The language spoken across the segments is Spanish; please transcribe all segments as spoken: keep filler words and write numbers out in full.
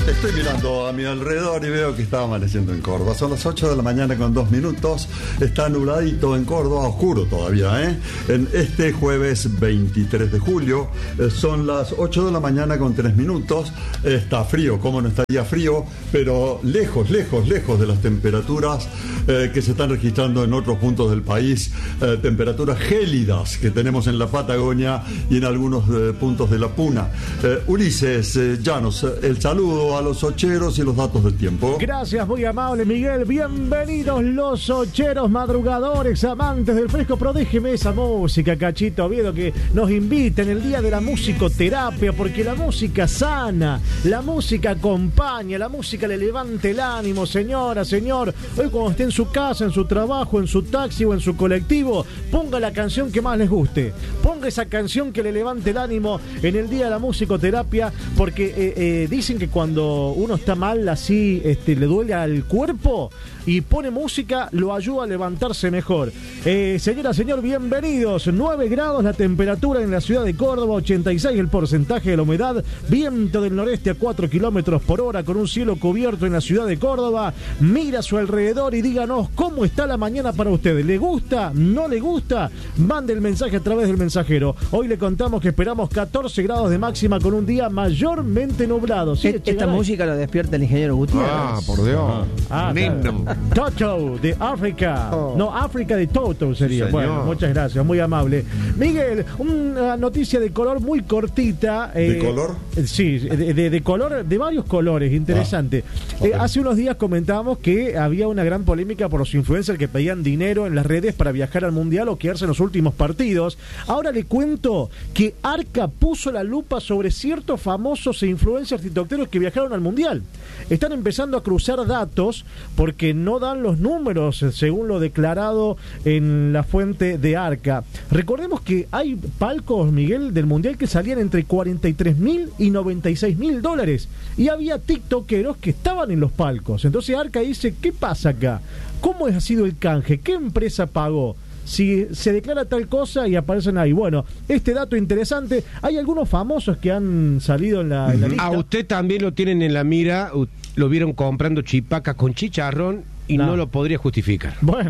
Estoy mirando a mi alrededor y veo que está amaneciendo en Córdoba. Son las ocho de la mañana con dos minutos. Está nubladito en Córdoba, oscuro todavía, ¿eh? En este jueves veintitrés de julio. Eh, son las ocho de la mañana con tres minutos. Está frío, ¿cómo no estaría frío? Pero lejos, lejos, lejos de las temperaturas eh, que se están registrando en otros puntos del país. Eh, temperaturas gélidas que tenemos en la Patagonia y en algunos eh, puntos de la Puna. Eh, Ulises eh, Llanos, el saludo a los ocheros y los datos del tiempo. Gracias, muy amable Miguel. Bienvenidos los ocheros madrugadores, amantes del fresco. Pero déjeme esa música, Cachito Oviedo, que nos invita en el día de la musicoterapia, porque la música sana, la música acompaña, la música le levanta el ánimo, señora, señor. Hoy cuando esté en su casa, en su trabajo, en su taxi o en su colectivo, ponga la canción que más les guste. Ponga esa canción que le levante el ánimo en el día de la musicoterapia, porque eh, eh, dicen que cuando uno está mal, así este, le duele al cuerpo y pone música, lo ayuda a levantarse mejor. Eh, señora, señor, bienvenidos. nueve grados la temperatura en la ciudad de Córdoba, ochenta y seis el porcentaje de la humedad, viento del noreste a cuatro kilómetros por hora, con un cielo cubierto en la ciudad de Córdoba. Mira a su alrededor y díganos cómo está la mañana para ustedes. ¿Le gusta? ¿No le gusta? Mande el mensaje a través del mensajero. Hoy le contamos que esperamos catorce grados de máxima con un día mayormente nublado. ¿Sí? Esta música lo despierta el ingeniero Gutiérrez. Ah, por Dios. Ah, claro. Toto de África. Oh. No, África de Toto sería. Sí, bueno, muchas gracias, muy amable. Miguel, una noticia de color muy cortita. Eh, ¿De color? Sí, de, de, de color, de varios colores, interesante. Ah, okay. eh, hace unos días comentábamos que había una gran polémica por los influencers que pedían dinero en las redes para viajar al Mundial o quedarse en los últimos partidos. Ahora le cuento que Arca puso la lupa sobre ciertos famosos e influencers tiktokeros que viajaron al Mundial. Están empezando a cruzar datos porque no dan los números según lo declarado en la fuente de Arca. Recordemos que hay palcos, Miguel, del Mundial que salían entre cuarenta y tres mil y noventa y seis mil dólares y había tiktokeros que estaban en los palcos. Entonces Arca dice, ¿qué pasa acá? ¿Cómo ha sido el canje? ¿Qué empresa pagó? Si se declara tal cosa y aparecen ahí. Bueno, este dato interesante. Hay algunos famosos que han salido en la, en la lista. A usted también lo tienen en la mira. Lo vieron comprando chipacas con chicharrón y no, no lo podría justificar. Bueno,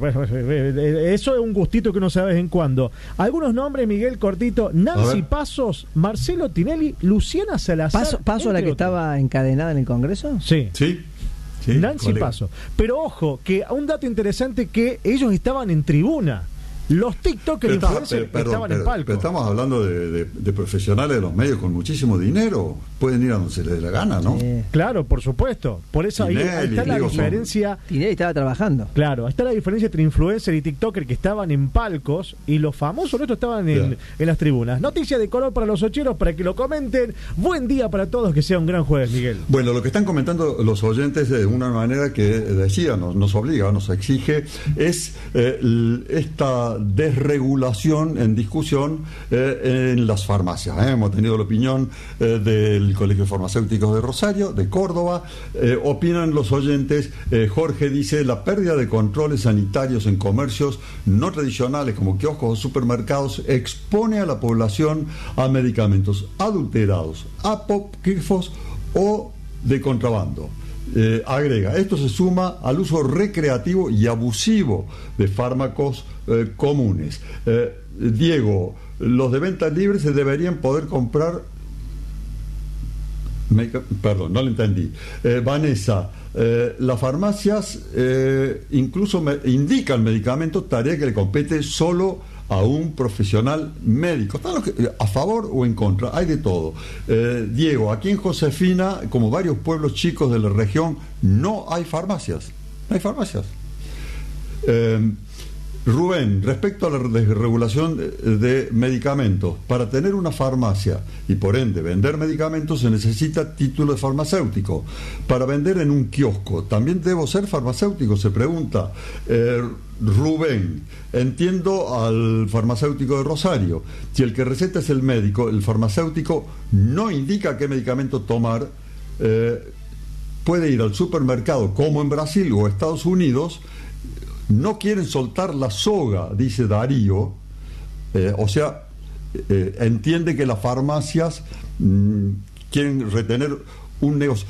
eso es un gustito que uno sabe de vez en cuando. Algunos nombres, Miguel, cortito: Nancy Pasos, Marcelo Tinelli, Luciana Salazar. ¿Paso, paso la que otros. Estaba encadenada en el Congreso? Sí. Sí. Sí, Nancy colega. Paso. Pero ojo, que un dato interesante, que ellos estaban en tribuna. Los TikTokers Pero influencers está, perdón, estaban pero, en palco. Pero estamos hablando de, de, de profesionales de los medios con muchísimo dinero. Pueden ir a donde se les dé la gana, ¿no? Sí. Claro, por supuesto. Por eso ahí, Tinelli, ahí está la digo, diferencia. Tinelli estaba trabajando. Claro, ahí está la diferencia entre influencer y TikToker que estaban en palcos y los famosos nuestros estaban en, en las tribunas. Noticia de color para los ocheros para que lo comenten. Buen día para todos, que sea un gran jueves, Miguel. Bueno, lo que están comentando los oyentes de una manera que decía, nos, nos obliga, nos exige, es eh, esta desregulación en discusión eh, en las farmacias. ¿eh? Hemos tenido la opinión eh, del Colegio de Farmacéuticos de Rosario, de Córdoba. Eh, opinan los oyentes. Eh, Jorge dice: la pérdida de controles sanitarios en comercios no tradicionales como kioscos o supermercados expone a la población a medicamentos adulterados, apócrifos o de contrabando. Eh, agrega, esto se suma al uso recreativo y abusivo de fármacos eh, comunes. Eh, Diego, los de ventas libres se deberían poder comprar. Me, perdón, no lo entendí. Eh, Vanessa, eh, las farmacias eh, incluso me, indican medicamentos, tarea que le compete solo a un profesional médico. Están los que, a favor o en contra, hay de todo. Eh, Diego, aquí en Josefina, como varios pueblos chicos de la región, no hay farmacias. No hay farmacias. Eh, Rubén, respecto a la desregulación de, de medicamentos, para tener una farmacia y por ende vender medicamentos se necesita título de farmacéutico. Para vender en un kiosco, ¿también debo ser farmacéutico?, se pregunta. Eh, Rubén, entiendo al farmacéutico de Rosario. Si el que receta es el médico, el farmacéutico no indica qué medicamento tomar, eh, puede ir al supermercado como en Brasil o Estados Unidos. No quieren soltar la soga, dice Darío. Eh, o sea, eh, entiende que las farmacias mmm, quieren retener un negocio.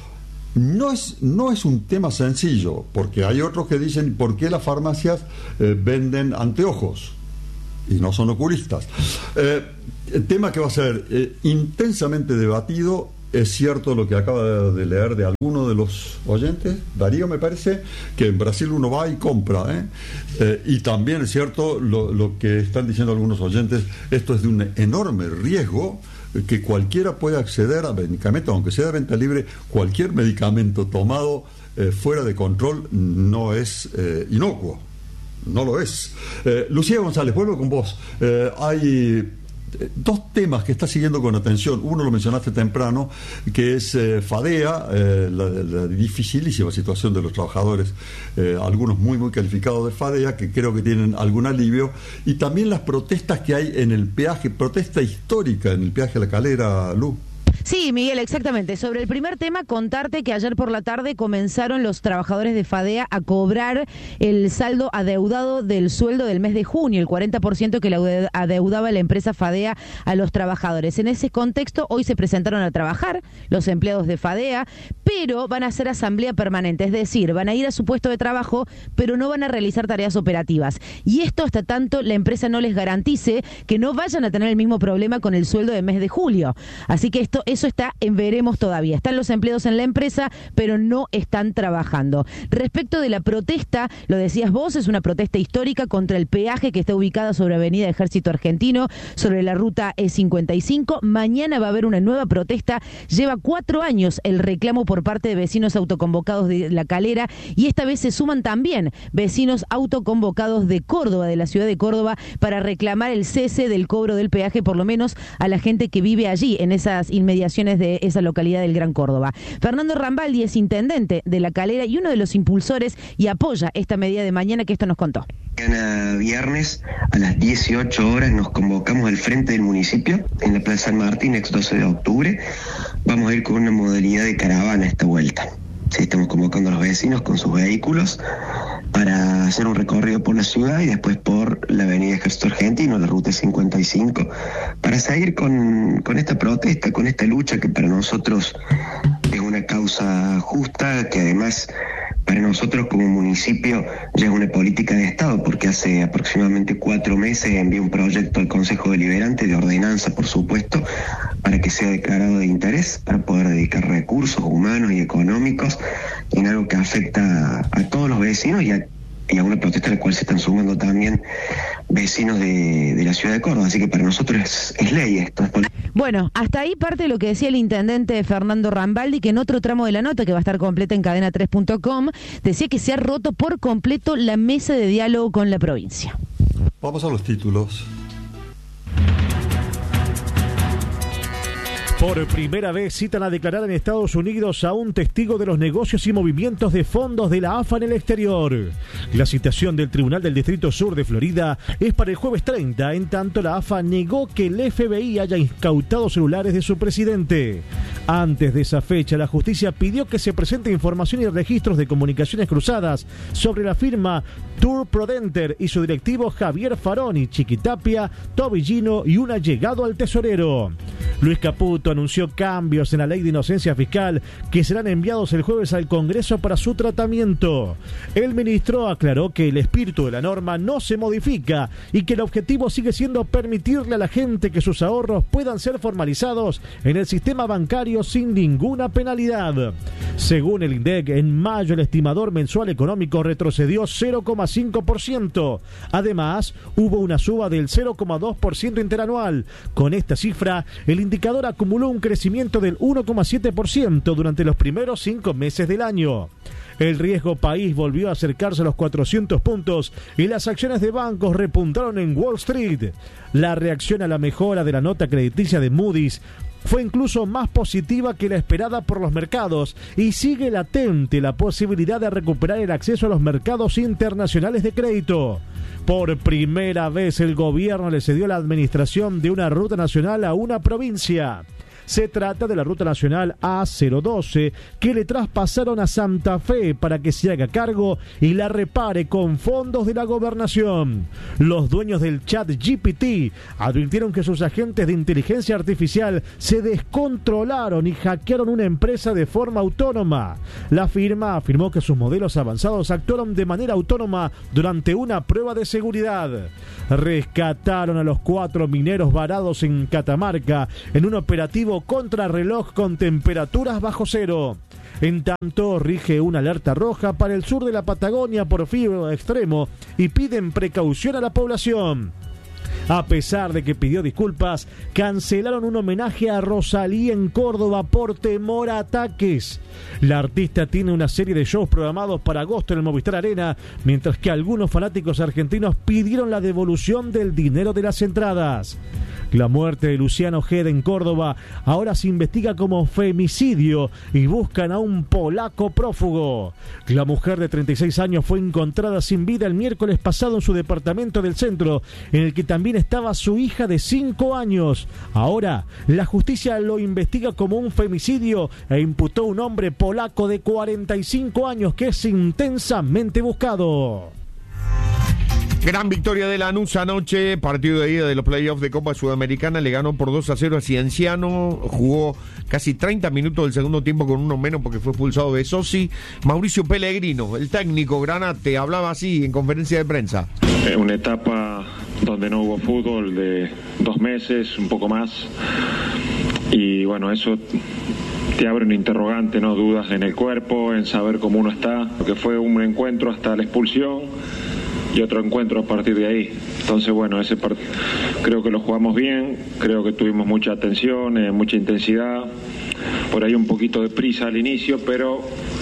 No es, no es un tema sencillo, porque hay otros que dicen por qué las farmacias eh, venden anteojos y no son oculistas. Eh, el tema que va a ser eh, intensamente debatido. Es cierto lo que acaba de leer de alguno de los oyentes, Darío me parece, que en Brasil uno va y compra, ¿eh? Eh, y también es cierto lo, lo que están diciendo algunos oyentes, esto es de un enorme riesgo, que cualquiera puede acceder a medicamentos, aunque sea de venta libre, cualquier medicamento tomado eh, fuera de control no es eh, inocuo, no lo es. Eh, Lucía González, vuelvo con vos. Eh, hay... dos temas que está siguiendo con atención. Uno lo mencionaste temprano, que es eh, FADEA, eh, la, la dificilísima situación de los trabajadores, eh, algunos muy muy calificados de FADEA, que creo que tienen algún alivio, y también las protestas que hay en el peaje, protesta histórica en el peaje a La Calera, Lu. Sí, Miguel, exactamente. Sobre el primer tema, contarte que ayer por la tarde comenzaron los trabajadores de FADEA a cobrar el saldo adeudado del sueldo del mes de junio, el cuarenta por ciento que le adeudaba la empresa FADEA a los trabajadores. En ese contexto, hoy se presentaron a trabajar los empleados de FADEA, pero van a hacer asamblea permanente, es decir, van a ir a su puesto de trabajo, pero no van a realizar tareas operativas. Y esto hasta tanto la empresa no les garantice que no vayan a tener el mismo problema con el sueldo del mes de julio. Así que esto es Eso está en veremos todavía. Están los empleados en la empresa, pero no están trabajando. Respecto de la protesta, lo decías vos, es una protesta histórica contra el peaje que está ubicada sobre Avenida Ejército Argentino, sobre la ruta E cincuenta y cinco. Mañana va a haber una nueva protesta. Lleva cuatro años el reclamo por parte de vecinos autoconvocados de La Calera, y esta vez se suman también vecinos autoconvocados de Córdoba, de la ciudad de Córdoba, para reclamar el cese del cobro del peaje, por lo menos a la gente que vive allí, en esas inmediaciones de esa localidad del Gran Córdoba. Fernando Rambaldi es intendente de La Calera y uno de los impulsores, y apoya esta medida de mañana, que esto nos contó. Mañana viernes a las dieciocho horas nos convocamos al frente del municipio en la Plaza San Martín, ex doce de octubre. Vamos a ir con una modalidad de caravana esta vuelta. Sí, estamos convocando a los vecinos con sus vehículos para hacer un recorrido por la ciudad y después por la avenida Ejército Argentino, la ruta cincuenta y cinco, para seguir con, con esta protesta, con esta lucha que para nosotros es una causa justa, que además para nosotros como municipio ya es una política de Estado, porque hace aproximadamente cuatro meses envié un proyecto al Consejo Deliberante de ordenanza, por supuesto, para que sea declarado de interés, para poder dedicar recursos humanos y económicos en algo que afecta a, a todos los vecinos y a, y a una protesta a la cual se están sumando también vecinos de, de la ciudad de Córdoba. Así que para nosotros es, es ley esto. Es Bueno, hasta ahí parte de lo que decía el intendente Fernando Rambaldi, que en otro tramo de la nota, que va a estar completa en cadena tres punto com, decía que se ha roto por completo la mesa de diálogo con la provincia. Vamos a los títulos. Por primera vez citan a declarar en Estados Unidos a un testigo de los negocios y movimientos de fondos de la A F A en el exterior. La citación del Tribunal del Distrito Sur de Florida es para el jueves treinta, en tanto la A F A negó que el F B I haya incautado celulares de su presidente. Antes de esa fecha, la justicia pidió que se presente información y registros de comunicaciones cruzadas sobre la firma Tour Prodenter y su directivo Javier Faroni, Chiquitapia, Tobillino y un allegado al tesorero. Luis Caputo anunció cambios en la ley de inocencia fiscal que serán enviados el jueves al Congreso para su tratamiento. El ministro aclaró que el espíritu de la norma no se modifica y que el objetivo sigue siendo permitirle a la gente que sus ahorros puedan ser formalizados en el sistema bancario sin ninguna penalidad. Según el INDEC, en mayo el estimador mensual económico retrocedió cero coma cinco por ciento. Además, hubo una suba del cero coma dos por ciento interanual. Con esta cifra, el indicador acumuló un crecimiento del uno coma siete por ciento durante los primeros cinco meses del año. El riesgo país volvió a acercarse a los cuatrocientos puntos y las acciones de bancos repuntaron en Wall Street. La reacción a la mejora de la nota crediticia de Moody's fue incluso más positiva que la esperada por los mercados y sigue latente la posibilidad de recuperar el acceso a los mercados internacionales de crédito. Por primera vez el gobierno le cedió la administración de una ruta nacional a una provincia. Se trata de la ruta nacional A cero doce que le traspasaron a Santa Fe para que se haga cargo y la repare con fondos de la gobernación. Los dueños del chat G P T advirtieron que sus agentes de inteligencia artificial se descontrolaron y hackearon una empresa de forma autónoma. La firma afirmó que sus modelos avanzados actuaron de manera autónoma durante una prueba de seguridad. Rescataron a los cuatro mineros varados en Catamarca en un operativo contrarreloj con temperaturas bajo cero. En tanto, rige una alerta roja para el sur de la Patagonia por frío extremo y piden precaución a la población. A pesar de que pidió disculpas, cancelaron un homenaje a Rosalía en Córdoba por temor a ataques. La artista tiene una serie de shows programados para agosto en el Movistar Arena, mientras que algunos fanáticos argentinos pidieron la devolución del dinero de las entradas. La muerte de Luciano Gede en Córdoba ahora se investiga como femicidio y buscan a un polaco prófugo. La mujer de treinta y seis años fue encontrada sin vida el miércoles pasado en su departamento del centro, en el que también estaba su hija de cinco años. Ahora, la justicia lo investiga como un femicidio e imputó a un hombre polaco de cuarenta y cinco años que es intensamente buscado. Gran victoria de Lanús anoche, partido de ida de los playoffs de Copa Sudamericana, le ganó por dos a cero a Cienciano, jugó casi treinta minutos del segundo tiempo con uno menos porque fue expulsado de Sosi. Mauricio Pellegrino, el técnico Granate, hablaba así en conferencia de prensa. Una etapa donde no hubo fútbol de dos meses, un poco más, y bueno, eso te abre un interrogante, no dudas en el cuerpo, en saber cómo uno está, porque fue un encuentro hasta la expulsión y otro encuentro a partir de ahí. Entonces, bueno, ese part... creo que lo jugamos bien, creo que tuvimos mucha atención, eh, mucha intensidad, por ahí un poquito de prisa al inicio, pero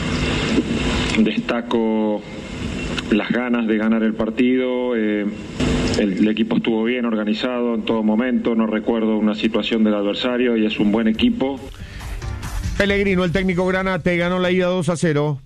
destaco las ganas de ganar el partido. eh, el, el equipo estuvo bien organizado en todo momento, no recuerdo una situación del adversario y es un buen equipo. Pellegrino, el técnico Granate, ganó la ida dos a cero.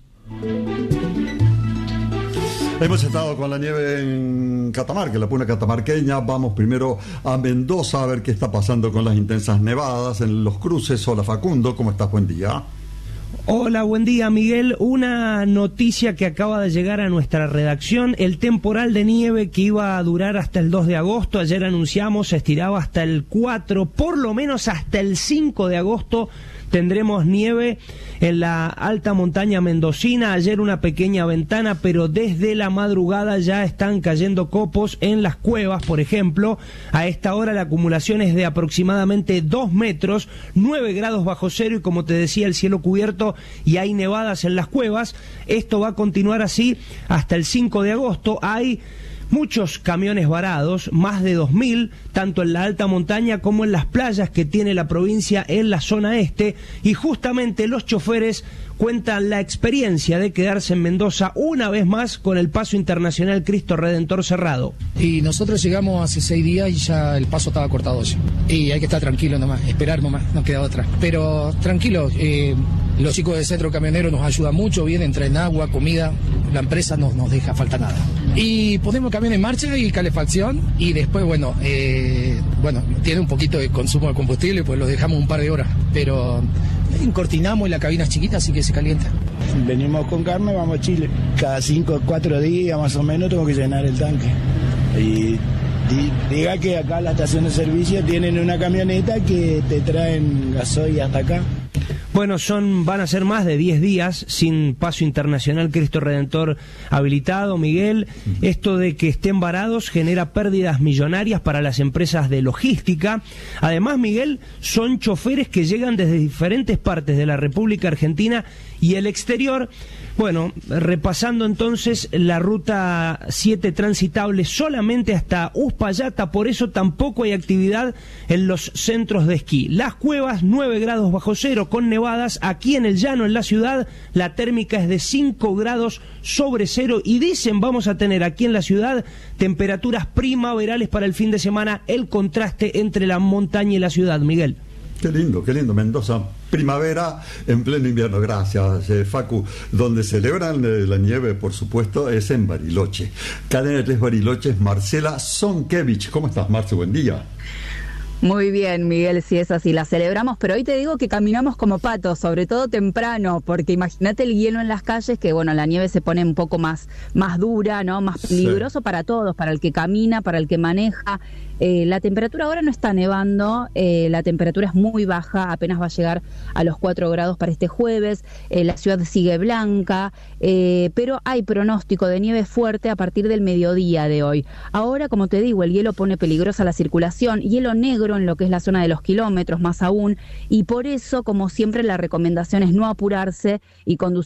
Hemos estado con la nieve en Catamarca, en la puna catamarqueña. Vamos primero a Mendoza a ver qué está pasando con las intensas nevadas en los cruces. Hola Facundo, ¿cómo estás? Buen día. Hola, buen día Miguel. Una noticia que acaba de llegar a nuestra redacción: el temporal de nieve que iba a durar hasta el dos de agosto, ayer anunciamos, se estiraba hasta el cuatro, por lo menos hasta el cinco de agosto tendremos nieve en la alta montaña mendocina. Ayer una pequeña ventana, pero desde la madrugada ya están cayendo copos en las cuevas, por ejemplo. A esta hora la acumulación es de aproximadamente dos metros, nueve grados bajo cero, y como te decía, el cielo cubierto y hay nevadas en las cuevas. Esto va a continuar así hasta el cinco de agosto. Hay muchos camiones varados, más de dos mil, tanto en la alta montaña como en las playas que tiene la provincia en la zona este, y justamente los choferes cuentan la experiencia de quedarse en Mendoza una vez más con el paso internacional Cristo Redentor cerrado. Y nosotros llegamos hace seis días y ya el paso estaba cortado ya. Y hay que estar tranquilo nomás, esperar nomás, no queda otra. Pero tranquilo, eh, los chicos del centro camionero nos ayudan mucho, vienen, traen agua, comida, la empresa no nos deja falta nada. Y ponemos el camión en marcha y calefacción, y después, bueno, eh, bueno, tiene un poquito de consumo de combustible, pues lo dejamos un par de horas, pero encortinamos y la cabina es chiquita, así que se calienta. Venimos con carne, vamos a Chile. Cada cinco o cuatro días más o menos tengo que llenar el tanque. Y di, diga que acá la estación de servicio tienen una camioneta que te traen gasoil hasta acá. Bueno, son van a ser más de diez días sin paso internacional Cristo Redentor habilitado, Miguel. Uh-huh. Esto de que estén varados genera pérdidas millonarias para las empresas de logística. Además, Miguel, son choferes que llegan desde diferentes partes de la República Argentina y el exterior. Bueno, repasando entonces la ruta siete transitable solamente hasta Uspallata, por eso tampoco hay actividad en los centros de esquí. Las cuevas, nueve grados bajo cero con nevadas. Aquí en el llano, en la ciudad, la térmica es de cinco grados sobre cero, y dicen vamos a tener aquí en la ciudad temperaturas primaverales para el fin de semana, el contraste entre la montaña y la ciudad, Miguel. Qué lindo, qué lindo, Mendoza. Primavera en pleno invierno, gracias, eh, Facu. Donde celebran eh, la nieve, por supuesto, es en Bariloche. Cadena de tres Bariloches, Marcela Zonkevich. ¿Cómo estás, Marce? Buen día. Muy bien, Miguel, si es así, la celebramos, pero hoy te digo que caminamos como patos, sobre todo temprano, porque imagínate el hielo en las calles, que bueno, la nieve se pone un poco más, más dura, ¿no? Más peligroso sí. para todos, para el que camina, para el que maneja. Eh, la temperatura ahora no está nevando, eh, la temperatura es muy baja, apenas va a llegar a los cuatro grados para este jueves, eh, la ciudad sigue blanca, eh, pero hay pronóstico de nieve fuerte a partir del mediodía de hoy. Ahora, como te digo, el hielo pone peligrosa la circulación, hielo negro en lo que es la zona de los kilómetros más aún, y por eso, como siempre, la recomendación es no apurarse y conducir